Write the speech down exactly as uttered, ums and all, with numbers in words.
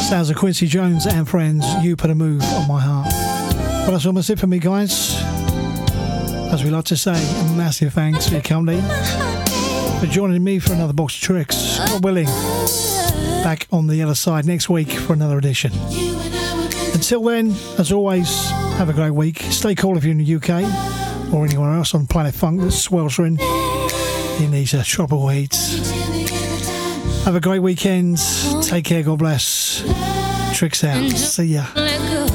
Sounds of Quincy Jones and Friends, You Put a Move on My Heart. Well, that's almost it for me, guys. As we like to say, a massive thanks for your company, for joining me for another box of tricks. God willing, back on the other side next week for another edition. Until then, as always, have a great week. Stay cool if you're in the U K or anywhere else on Planet Funk that's sweltering in these uh, tropical heats. Have a great weekend. Take care. God bless. Tricks out. See ya.